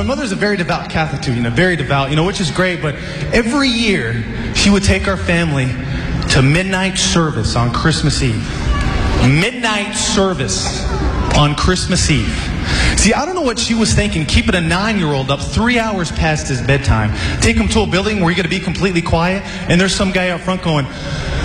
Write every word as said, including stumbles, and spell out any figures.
mother's a very devout Catholic too, you know, very devout, you know, which is great. But every year she would take our family to midnight service on Christmas Eve. Midnight service on Christmas Eve. See, I don't know what she was thinking, keeping a nine-year-old up three hours past his bedtime. Take him to a building where you're going to be completely quiet, and there's some guy out front going,